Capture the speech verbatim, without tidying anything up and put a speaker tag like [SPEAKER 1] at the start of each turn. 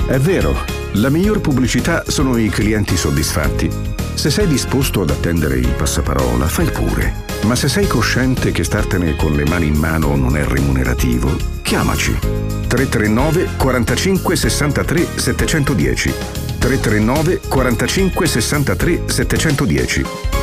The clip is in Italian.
[SPEAKER 1] È vero, la miglior pubblicità sono i clienti soddisfatti. Se sei disposto ad attendere il passaparola, fai pure. Ma se sei cosciente che startene con le mani in mano non è remunerativo, chiamaci. tre tre nove quarantacinque sessantatré settecentodieci tre tre nove quarantacinque sessantatré settecentodieci